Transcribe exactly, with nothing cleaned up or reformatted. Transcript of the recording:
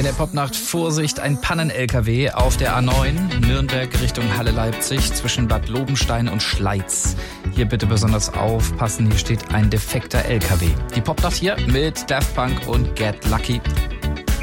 der Popnacht Vorsicht, ein Pannen-L K W auf der A neun, Nürnberg Richtung Halle-Leipzig zwischen Bad Lobenstein und Schleiz. Hier bitte besonders aufpassen, hier steht ein defekter L K W. Die Popnacht hier mit Daft Punk und Get Lucky.